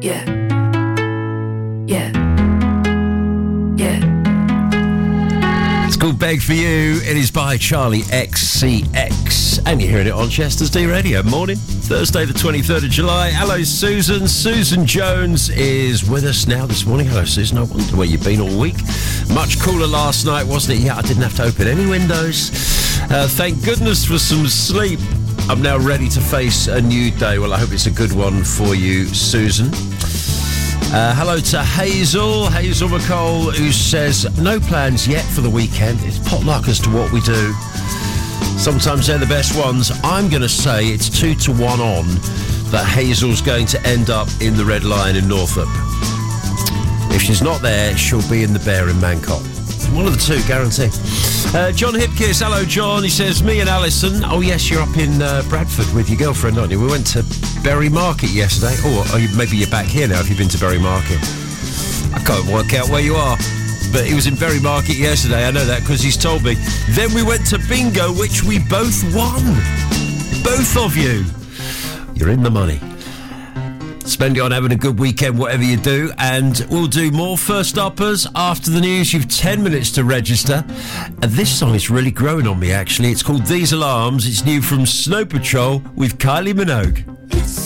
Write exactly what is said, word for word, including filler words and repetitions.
Yeah. Yeah. Yeah. It's called Beg For You. It is by Charlie X C X. And you're hearing it on Chester's D Radio. Morning, Thursday the twenty-third of July. Hello, Susan. Susan Jones is with us now this morning. Hello, Susan. I wonder where you've been all week. Much cooler last night, wasn't it? Yeah, I didn't have to open any windows. Uh, thank goodness for some sleep. I'm now ready to face a new day. Well, I hope it's a good one for you, Susan. Uh, hello to Hazel, Hazel McCall, who says, no plans yet for the weekend. It's potluck as to what we do. Sometimes they're the best ones. I'm going to say it's two to one on that Hazel's going to end up in the Red Lion in Norfolk. If she's not there, she'll be in the Bear in Bangkok. One of the two, guarantee. Uh, John Hipkiss, hello John. He says, me and Alison. Oh yes, you're up in uh, Bradford with your girlfriend, aren't you? We went to Bury Market yesterday. Oh, or you, maybe you're back here now if you've been to Bury Market. I can't work out where you are. But he was in Bury Market yesterday. I know that because he's told me. Then we went to bingo, which we both won. Both of you. You're in the money. Spend it on having a good weekend, whatever you do, and we'll do more First Uppers after the news. You've ten minutes to register. And this song is really growing on me, actually. It's called These Alarms. It's new from Snow Patrol with Kylie Minogue. It's